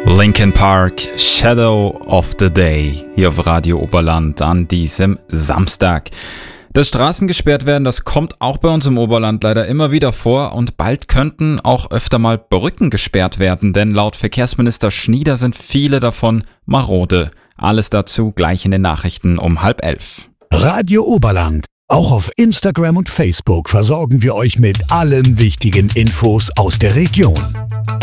Linkin Park, Shadow of the Day, hier auf Radio Oberland an diesem Samstag. Das Straßen gesperrt werden, das kommt auch bei uns im Oberland leider immer wieder vor und bald könnten auch öfter mal Brücken gesperrt werden, denn laut Verkehrsminister Schnieder sind viele davon marode. Alles dazu gleich in den Nachrichten um 10:30. Radio Oberland. Auch auf Instagram und Facebook versorgen wir euch mit allen wichtigen Infos aus der Region.